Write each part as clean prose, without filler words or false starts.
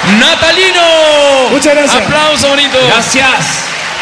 Natalino. Muchas gracias. Aplauso bonito. Gracias.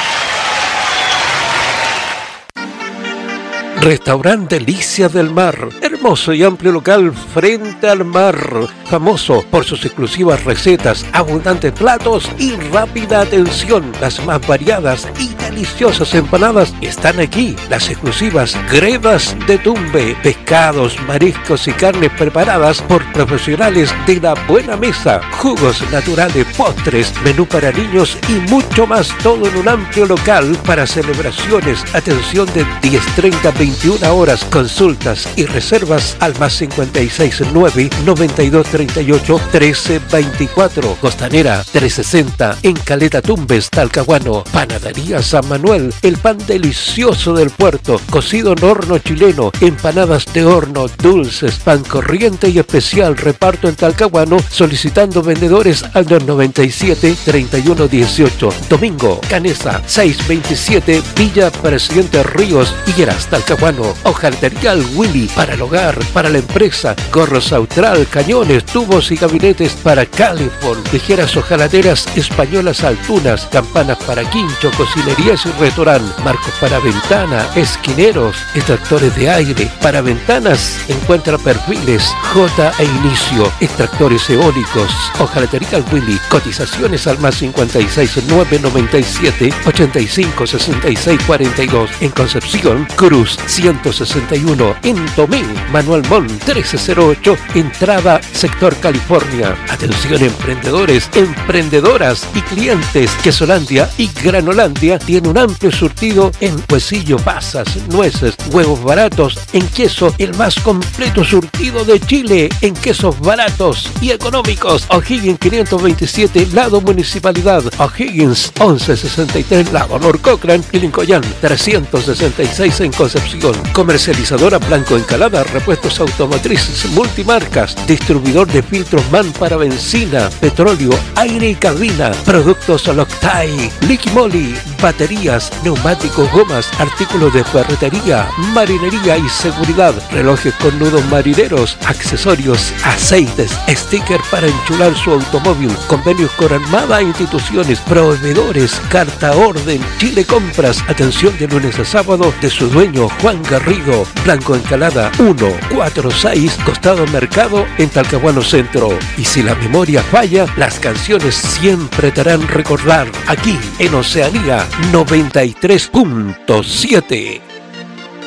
Restaurante Delicia del Mar, hermoso y amplio local frente al mar, famoso por sus exclusivas recetas, abundantes platos y rápida atención. Las más variadas y deliciosas empanadas están aquí. Las exclusivas gredas de Tumbe, pescados, mariscos y carnes preparadas por profesionales de la buena mesa, jugos naturales, postres, menú para niños y mucho más, todo en un amplio local para celebraciones. Atención de 10:30 a 21 horas, consultas y reservas al más 569 9238 1324. Costanera 360 en Caleta Tumbes, Talcahuano. Panadería San Manuel, el pan delicioso del puerto, cocido en horno chileno, empanadas de horno, dulces, pan corriente y especial, reparto en Talcahuano, solicitando vendedores al 297 3118. Domingo, Canesa 627, Villa Presidente Ríos, Higueras, Talcahuano. Hojalatería al Willy, para el hogar, para la empresa, gorros Austral, cañones, tubos y gabinetes para Califón, tijeras hojalateras españolas Altunas, campanas para quincho, cocinerías y restaurante, marcos para ventana, esquineros, extractores de aire, para ventanas, encuentra perfiles, J e Inicio, extractores eólicos, hojalatería al Willy, cotizaciones al más 56997 85 66 42, en Concepción, Cruz 161, en Tomé, Manuel Montt 1308, entrada sector California. Atención emprendedores, emprendedoras y clientes. Quesolandia y Granolandia tiene un amplio surtido en huesillo, pasas, nueces, huevos baratos, en queso, el más completo surtido de Chile, en quesos baratos y económicos. O'Higgins 527, lado Municipalidad. O'Higgins 1163, lado Lord Cochrane, y Lincoln 366 en Concepción. Comercializadora Blanco Encalada, repuestos automotrices multimarcas, distribuidor de filtros MAN para benzina, petróleo, aire y cabina, productos Loctite, Liquimoli, baterías, neumáticos, gomas, artículos de ferretería, marinería y seguridad, relojes con nudos marineros, accesorios, aceites, sticker para enchular su automóvil, convenios con Armada e instituciones, proveedores, carta orden, Chile Compras, atención de lunes a sábado de su dueño Juan Garrido. Blanco Encalada 146, costado Mercado en Talcahuano Centro. Y si la memoria falla, las canciones siempre te harán recordar aquí en Oceanía 93.7.